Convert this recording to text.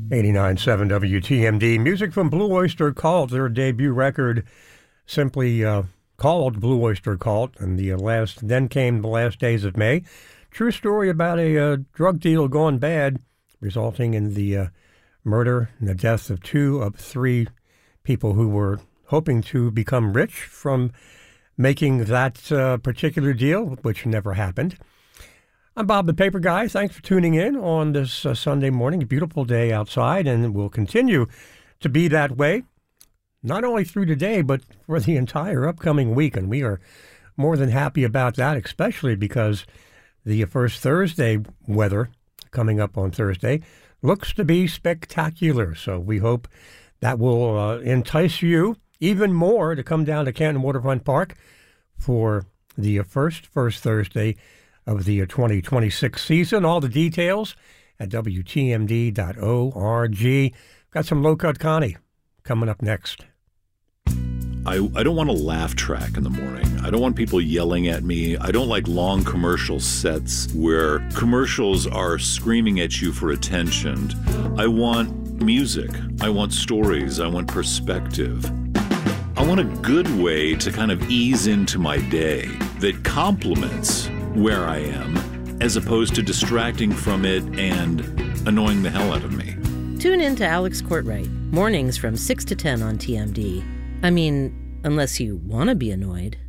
89.7 WTMD. Music from Blue Oyster Cult, their debut record, simply called Blue Oyster Cult, and then came the last days of May. True story about a drug deal gone bad, resulting in the murder and the death of 2 of 3 people who were hoping to become rich from making that particular deal, which never happened. I'm Bob the Paper Guy. Thanks for tuning in on this Sunday morning. A beautiful day outside, and will continue to be that way, not only through today, but for the entire upcoming week. And we are more than happy about that, especially because the first Thursday weather coming up on Thursday looks to be spectacular. So we hope that will entice you even more to come down to Canton Waterfront Park for the first Thursday of the 2026 season. All the details at WTMD.org. Got some Low Cut Connie coming up next. I don't want a laugh track in the morning. I don't want people yelling at me. I don't like long commercial sets where commercials are screaming at you for attention. I want music. I want stories. I want perspective. I want a good way to kind of ease into my day that complements where I am, as opposed to distracting from it and annoying the hell out of me. Tune in to Alex Courtwright, mornings from 6 to 10 on TMD. I mean, unless you want to be annoyed.